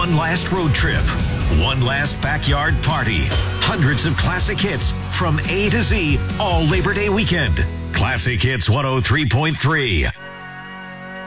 One last road trip. One last backyard party. Hundreds of classic hits from A to Z all Labor Day weekend. Classic Hits 103.3.